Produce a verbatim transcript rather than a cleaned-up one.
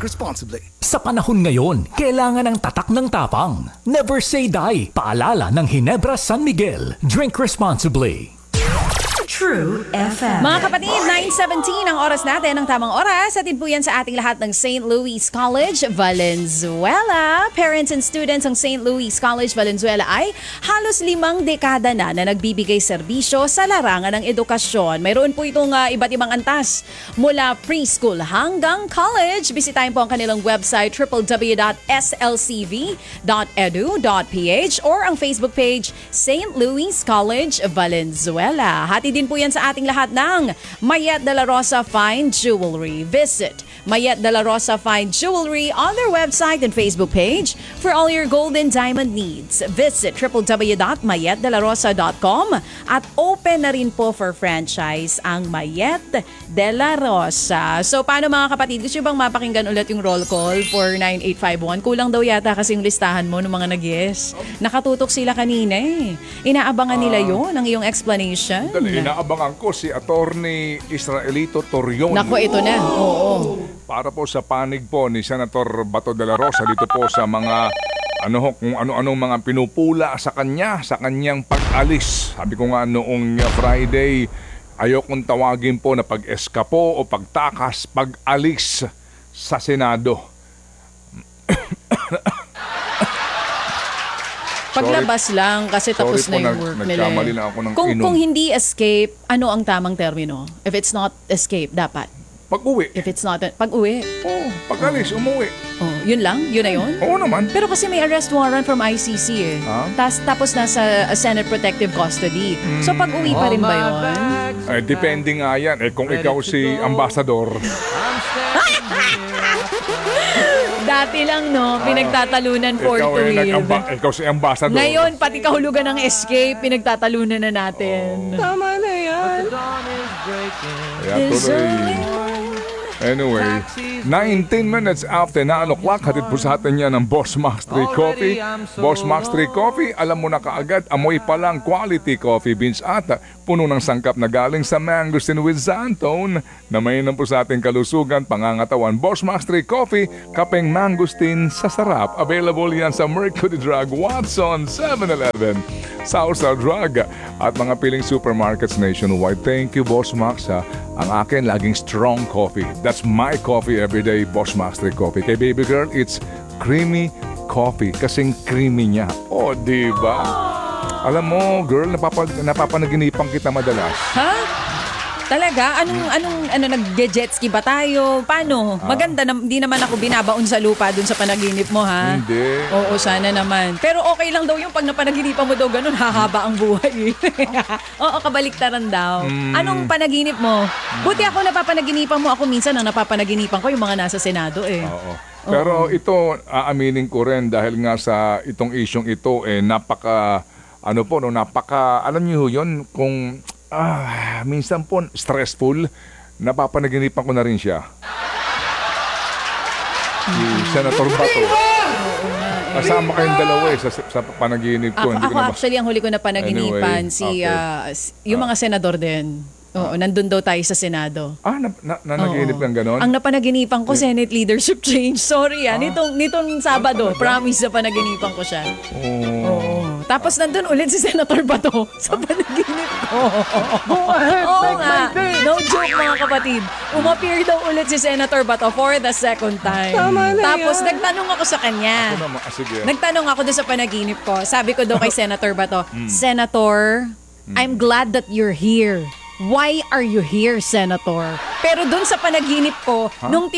Drink responsibly. Sa panahon ngayon, kailangan ng tatak ng tapang. Never say die. Paalala ng Ginebra San Miguel. Drink responsibly. True F M. Mga kapatid, nine seventeen ang oras natin, ang tamang oras. Atin po yan sa ating lahat ng Saint Louis College, Valenzuela. Parents and students ng Saint Louis College, Valenzuela ay halos limang dekada na na nagbibigay serbisyo sa larangan ng edukasyon. Mayroon po itong uh, iba't ibang antas mula preschool hanggang college. Bisitahin po ang kanilang website w w w dot s l c v dot e d u dot p h or ang Facebook page Saint Louis College, Valenzuela. Hati din po yan sa ating lahat ng Mayet de la Rosa Fine Jewelry. Visit Mayet de la Rosa Fine Jewelry on their website and Facebook page for all your gold and diamond needs. Visit w w w dot mayet de la rosa dot com at open na rin po for franchise ang Mayet de la Rosa. So paano mga kapatid, gusto bang mapakinggan ulit yung roll call for nine eight five one? Kulang daw yata kasi yung listahan mo ng mga nag-yes. Nakatutok sila kanina eh. Inaabangan nila yon ang iyong explanation. Dali, inaabangan ko si Attorney Israelito Torion. Nako, ito na. Oo. Para po sa panig po ni Senator Bato de la Rosa dito po sa mga ano ho, kung ano-anong mga pinupula sa kanya, sa kanyang pag-alis. Sabi ko nga noong Friday, ayokong tawagin po na pag-eskapo o pagtakas, pag-alis sa Senado. Paglabas lang kasi tapos na yung work nag, nila. Nagkamali lang ako ng kung, inom. kung hindi escape, ano ang tamang termino? If it's not escape, dapat. Pag-uwi. If it's not, pag-uwi. Oo, oh, pag-alis, umuwi. Oh, yun lang? Yun na yun? Oo naman. Pero kasi may arrest warrant from I C C eh. Huh? Tas, tapos nasa uh, Senate Protective Custody. Mm. So pag-uwi pa rin ba yun? Eh, depende nga yan. Eh, kung ikaw si ambassador. Dati lang, no? Pinagtatalunan for ikaw, to eh, live. nag-amba- ikaw si ambassador. Ngayon, pati kahulugan ng escape, pinagtatalunan na natin. Oh. Tama na yan. Kaya tuloy. Anyway, nineteen minutes after nine o'clock, hatid po sa atin yan ng Boss Max three Coffee. Boss Max three Coffee, alam mo na kaagad, amoy pa lang quality coffee beans at puno ng sangkap na galing sa mangosteen with xantone na mainam po sa ating kalusugan, pangangatawan. Boss Max three Coffee, kapeng mangosteen sa sarap. Available yan sa Mercury Drug, Watson, seven eleven, Southside Drug at mga piling supermarkets nationwide. Thank you, Boss Max. Ha? Ang akin, laging strong coffee. That's my coffee every day, Boss Max three Coffee. Kay baby girl, it's creamy coffee. Kasing creamy niya. O, oh, diba? Alam mo, girl, napapag, napapanaginipan kita madalas. Ha? Talaga? Anong, anong, ano, nag-jet ski ba tayo? Paano? Ah. Maganda, na, di naman ako binabaon sa lupa dun sa panaginip mo, ha? Hindi. Oo, sana naman. Pero okay lang daw yung pag napanaginipan mo daw ganun, hahaba ang buhay. Oo, kabaliktaran daw. Mm. Anong panaginip mo? Buti ako napapanaginipan mo. Ako minsan ang napapanaginipan ko yung mga nasa Senado, eh. Oo. Pero ito, aaminin ko rin dahil nga sa itong isyong ito, eh, napaka, ano po, no, napaka, alam niyo yun, kung, ah, minsan po, stressful, napapanaginipan ko na rin siya. Si Senator Bato. Kasama kayong dalawa eh, sa, sa panaginip ko. Ako, Hindi ko ako na ma- actually, ang huli ko na panaginipan, Anyway, si, okay. ah, s- yung mga senador din. Oo, nandun daw tayo sa Senado. Ah, na, na, nanaginip ng ganon? Ang napanaginipan ko, Senate leadership change. Sorry ah, nitong, nitong Sabado, promise na panaginipan ko siya. Oh. Oo. Tapos nandun ulit si Senator Bato sa panaginip ko. Oo nga. No joke mga kapatid. Umappear daw ulit si Senator Bato for the second time. Tapos nagtanong ako sa kanya. Ako naman, ah, sige. Nagtanong ako doon sa panaginip ko. Sabi ko daw kay Senator Bato, Senator, I'm glad that you're here. Why are you here, Senator? Pero doon sa panaginip ko, nung